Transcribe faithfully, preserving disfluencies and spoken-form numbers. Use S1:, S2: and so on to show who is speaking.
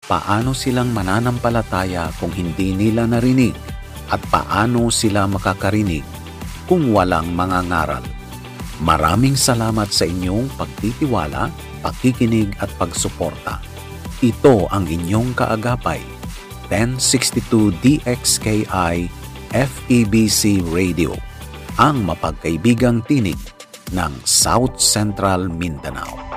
S1: paano silang mananampalataya kung hindi nila narinig at paano sila makakarinig kung walang mga ngaral. Maraming salamat sa inyong pagtitiwala, pakikinig at pagsuporta. Ito ang inyong kaagapay, ten sixty-two D X K I F E B C Radio, ang mapagkaibigang tinig ng South Central Mindanao.